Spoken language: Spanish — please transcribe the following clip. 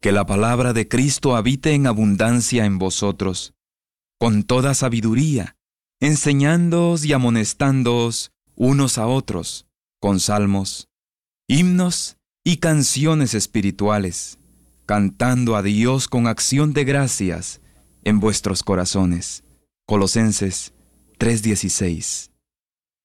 que la palabra de Cristo habite en abundancia en vosotros, con toda sabiduría, enseñándoos y amonestándoos unos a otros, con salmos, himnos y canciones espirituales, cantando a Dios con acción de gracias en vuestros corazones. Colosenses 3:16.